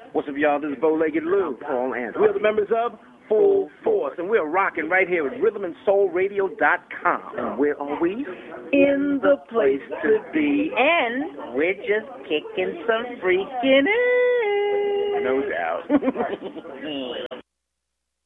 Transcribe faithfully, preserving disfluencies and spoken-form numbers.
What's up, y'all? This is Bow-Legged Lou. Paul Ant. We are the members of Full Force, and we're rocking right here at rhythm and soul radio dot com. And we're always in the place to be. And we're just kicking some freaking ass. No doubt.